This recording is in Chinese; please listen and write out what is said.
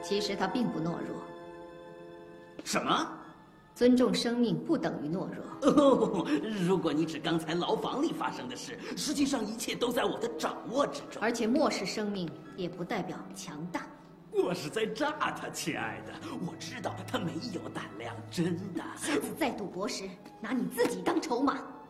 其实他并不懦弱。 什么？ 尊重生命不等于懦弱。 哦，如果你指刚才牢房里发生的事，实际上一切都在我的掌握之中。 而且漠视生命也不代表强大。 我是在炸他，亲爱的。我知道他没有胆量，真的。 下次再赌博时，拿你自己当筹码。